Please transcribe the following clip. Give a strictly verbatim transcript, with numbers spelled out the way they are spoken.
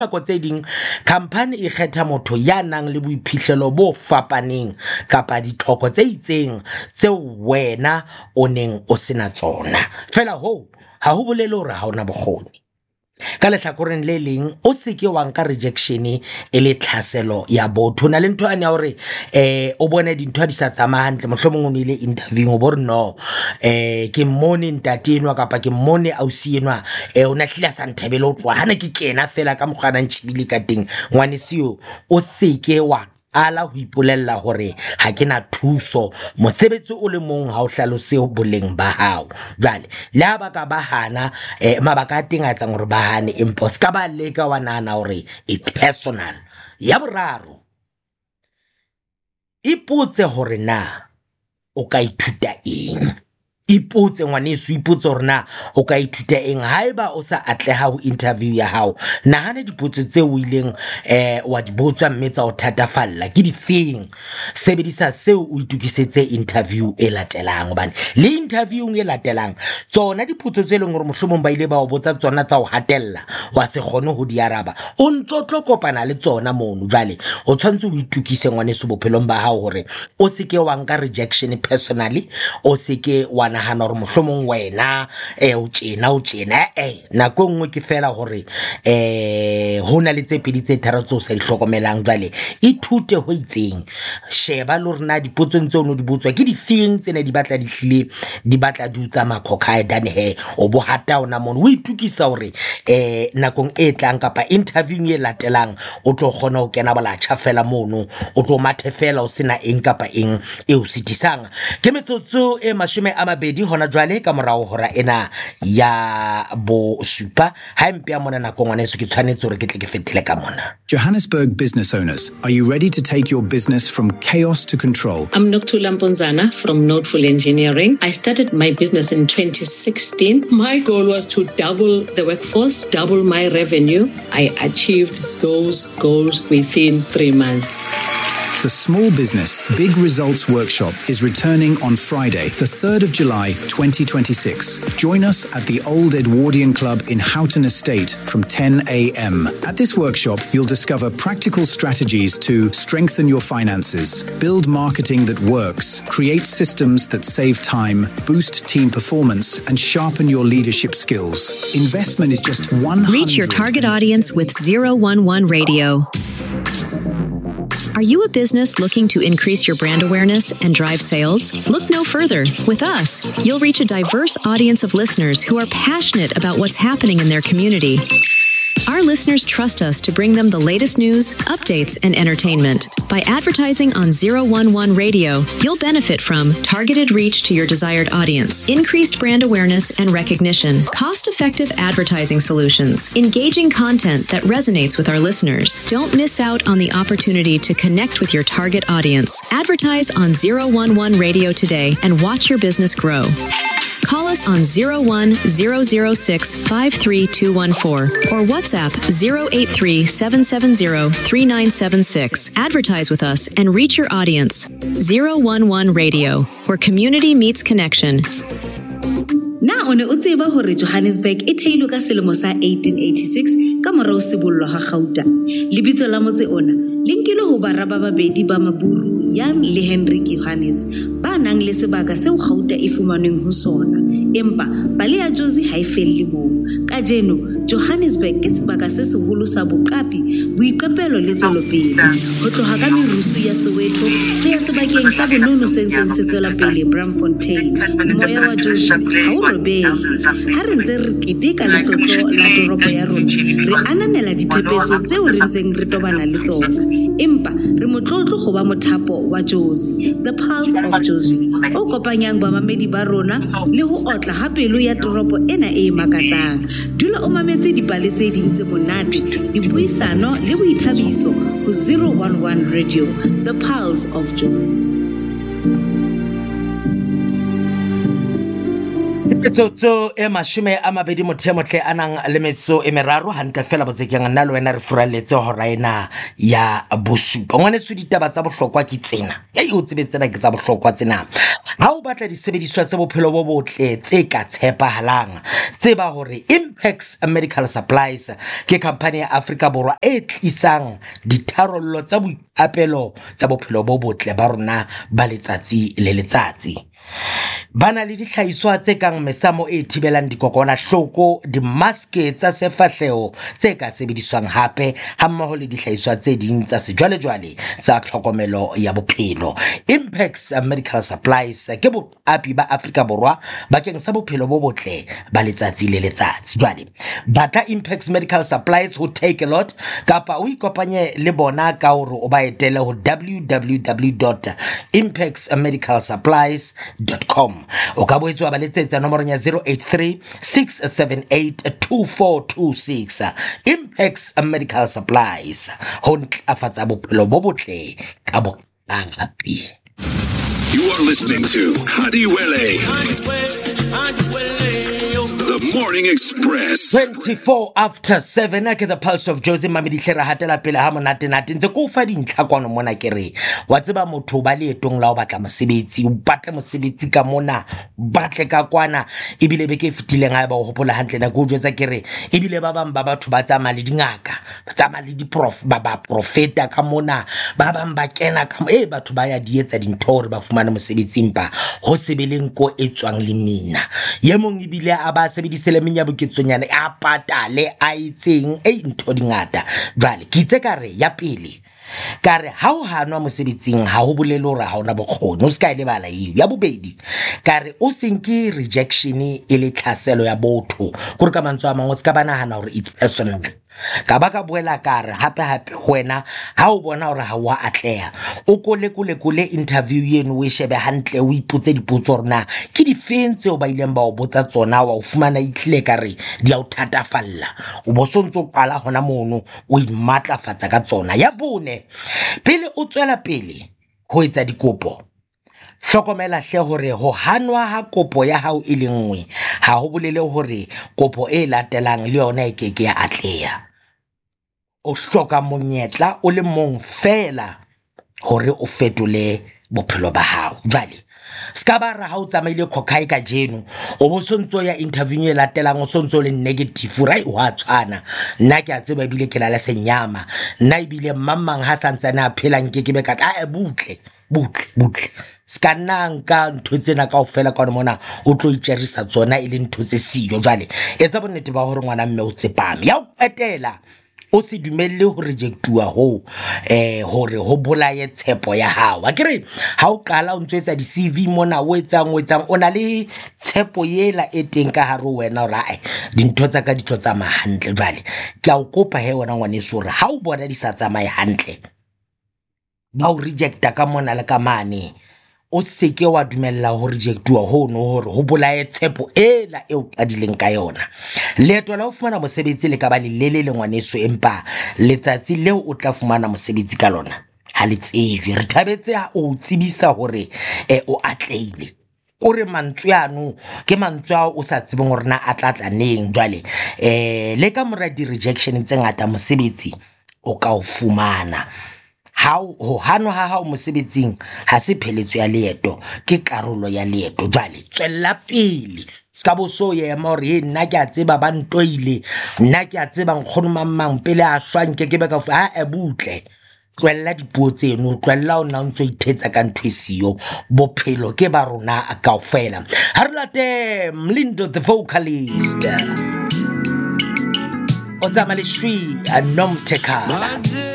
nako tse ding company e kgetha motho ya nang le boiphihlelo bo fapaneng kapa ditlhoko tse itseng tseo wena o neng o sena tsona. Fela ho ha ho bolele hore ha ona bokgoni. Ka lehlakoreng le leng o seke wa nka rejection e le tlhaselo ya botho. Na le ntho ane ya hore eh o bone dintho di sa tsamaya hantle, mohlomong o ne ile interview o bore no eh ke mmone ntate enwa kapa ke mmone ausi enwa eh o na hlile sa nthebele o tloha hana ke kena fela ka mokgana ntshibile ka teng. Ngwanesio o seke wa ala ho ipolella hore ha ke na thuso, mosebetsi o le mong ha o hlalose boleng ba hao. Jwale le ha ba ka ba hana eh mabaka a teng a etsang hore ba hane, empa se ka ba leka wa nahana hore it's personal. Ya boraro, ipotse hore na o ka ithuta eng. Ipotse ngwaneso, ipotse hore na o ka ithuta eng haeba o sa atleha ho interview ya hao. Nahane dipotso tse o ileng eh wa di botsa mme tsa o thatafalla ke di feng. Sebedisa seo o itukisetse interview e latelang, hobane le interview e latelang tsona dipotso tse leng hore mohlomong ba ile ba o botsa tsona tsa o hatella wa se kgone ho di araba, o ntso tlo kopana le tsona mono. Jwale o tshwantse o itukise ngwaneso bophelong ba hao hore o seke wa nka rejection personally, o seke wa hana hore mohlomong wena eh o tjena o tjena eh nako nngwe ke fela hore eh hona le tse pedi tse tharo tse o sa ihlokomelang. Jwale ithute ho itseng, sheba le rena dipotso tse o no di botswa ke di feng tsena di batla di hlile di batla di utsa makhokhae dan he o bo hata ona mono o itukisa hore eh nakong e tlang kapa interview e latelang o tlo kgona ho kena balatsha fela mono, o tlo mathe fela o sena eng kapa eng e o sitisang. Ke metsotso e mashome a mabedi hona jwale ka morao hora ena ya bo supa ha mpe ya mona nako ngwaneso ke tshwanetse hore ke tle ke fetele ka mona. Johannesburg business owners, are you ready to take your business from chaos to control? I'm Nokuthula Mponzana from Noteful Engineering. I started my business in twenty sixteen. My goal was to double the workforce, double my revenue. I achieved those goals within three months. The Small Business Big Results Workshop is returning on Friday, the third of July, twenty twenty-six. Join us at the Old Edwardian Club in Houghton Estate from ten a.m. At this workshop, you'll discover practical strategies to strengthen your finances, build marketing that works, create systems that save time, boost team performance, and sharpen your leadership skills. Investment is just one hundred. Reach your target audience with zero one one Radio. Are you a business looking to increase your brand awareness and drive sales? Look no further. With us, you'll reach a diverse audience of listeners who are passionate about what's happening in their community. Our listeners trust us to bring them the latest news, updates, and entertainment. By advertising on zero one one Radio, you'll benefit from targeted reach to your desired audience, increased brand awareness and recognition, cost-effective advertising solutions, engaging content that resonates with our listeners. Don't miss out on the opportunity to connect with your target audience. Advertise on zero one one Radio today and watch your business grow. Call us on zero one zero zero six five three two one four or WhatsApp zero eight three seven seven zero three nine seven six. Advertise with us and reach your audience. zero one one Radio, where community meets connection. Na one o tseba hore Johannesburg e theilwe ka selemo sa eighteen eighty-six ka morao sebollo ha Gauta. Lebitso la motse ona le nkile ho baraba babedi ba Maburu, Jan le Hendrik Johannes, ba nang le sebaka seo Gauta e fumanweng ho sona. Empa bale ya Jozi ha e felle moo. Ka jeno Johannesburg ke sebaka se seholo sa boqapi, boiqapelo le tswelopele. Ho tloha ka merusu ya Soweto ho ya sebakeng sa bonono se ntseng se tswela pele Braamfontein, moya wa Jozi ha o robehe. Ha re ntse re keteka letlotlo la toropo ya rona, re ananela diphephetso tseo re ntseng re tobana le tsona. Empa re motlotlo go ba mothapo wa Jozi, the pulse of Jozi, o kopanyang bamamedi ba rona le ho otla ha pelo ya toropo ena e makatsang. Dula o mametse dipale tse ding tse monate, dipuisano le boithabiso ho zero one one Radio, the pulse of Jozi. Metsotso e mashome a mabedi mothemotle anang le metso e meraro hante fela botsekeng nna le wena re furalletse hora ena ya bosupa. Ngwaneso ditaba tsa bohlokwa ke tsena. Ei o tsebetsena ke tsa bohlokwa tsena. Ha o batla disebediswa tsa bophelo bo botle tse ka tshepahalang, tseba hore Impex Medical Supplies ke company ya Afrika Borwa e tlisang ditharollo tsa boiapelo tsa bophelo bo botle ba rona ba letsatsi le letsatsi. Bana le dihlahiswa tse kang mesamo e thibelang dikokwanahloko, dimaske tsa sefahleho tse ka sebediswang hape hammoho le dihlahiswa tse ding tsa sejwalejwale tsa tlhokomelo ya bophelo. Impex Medical Supplies ke boqapi ba Afrika Borwa bakeng sa bophelo bo botle ba letsatsi le letsatsi. Jwale batla Impex Medical Supplies ho Take a Lot kapa o ikopanye le bona ka hore o ba etele ho w w w dot impex medical supplies dot com. O ka boetswa ba letsetsa nomoro ya zero eight three six seven eight two four two six. Impex Medical Supplies ho ntlafatsa bophelo bo botle ka boqapi. You are listening to Hadiwele, the Morning Express. twenty-four after seven ke the pulse of Jose Mamedihle ra hatela pele ha monate nate ntse ko fa dintlha kwano mona ke re wa tseba motho ba le etong la o batla mosebetsi o batle mosebetsi ka mona batle ka kwana ebile be ke fitileng ha ba o hopola hantle na go jwetsa ke re ebile ba bang ba batho ba tsama le dingaka ba tsama le di prof ba ba profeta ka mona ba bang ba kena ka eh batho ba ya dietsa dintho hore ba fumana mosebetsi mpa ho sebeleng ko etswang le mina ye mong ebile a ba sebedisele menya boketsonyana a patale a itseng e ntho dingata. Jwale ke itse ka re ya pele kare ha o hanwa mosebetsing ha ho bolele hore ha ona bokgoni o ska ile bala eo. Ya bobedi kare o senke rejection e le tlhaselo ya botho gore ka mantswe a mangwe ska bana hana hore it's personal ka baka boela kare hape hape wena ha o bona hore ha wa atleha o kole kole kole interview yenu we shebe hantle o ipotse dipotso rena ke di fentse o ba ileng ba o botsa tsona wa o fumana itlile kare di a o thatafalla o bosontso qala hona mono o imatlafatsa ka tsona. Ya bone pele o tswela pele ho etsa dikopo hlokomela hle hore ho hanwa ha kopo ya hao e le nngwe ha ho bolele hore kopo e latelang le yona e keke ya atleha. O hloka monyetla o le mong fela hore o fetole bophelo ba hao. Jwale ska ba ra ha o tsamaile khokai ka jeno o bo sontso ya interview e latelang o sontso le negative right wa tshwana nna ke a tseba bile ke la le senyama nna ibile mammang ha santsana a phela nke ke be ka a butle butle butle ska nang ka ntho tsena kaofela ka mona o tlo itjerisa tsona ile ntho tse siyo. Jwale etsa bonnete ba hore ngwana mme o tsepame ya o etela o se dumelle ho rejectua ho eh hore ho bolaye tshepo ya hao. Akere ha o qala o ntsetsa di C V mona o etsang o etsang ona le tshepo yela e teng ka hare wena ora ai dintho tsa ka di tlo tsamaya hantle. Jwale ke a o kopa he wena ngwaneso hore ha o bona di sa tsamaye hantle ba o rejecta ka mona le ka mane o seke wa dumella ho rejectua ho no hore ho bolaye tshepo ela e o qadileng ka yona. Leeto la ho fumana mosebetsi le ka ba le lele le ngwaneso empa letsatsi leo o tla fumana mosebetsi ka lona ha le tsejwe. Re thabetse o tsebisa hore e o atleile ore mantswe ano ke mantswe a o sa tsebeng hore na atlatla neng. Jwale eh le ka mora di rejection tse ngata mosebetsi o ka o fumana. How ho hanwa ha hao mosebetsing ha se pheletso ya leeto ke karolo ya leeto. Jwale tswella pele ska bo so ye ma hore nna ke a tseba ba ntoile nna ke a tseba nkgono mamang pele a shwanke ke be ka fa a butle tswella dipuo tseno tswella o na ntse ithetsa ka ntwe siyo bophelo ke ba rona kaofela. Ha re late Mlindo the vocalist o tsama le shwi a nomtekala.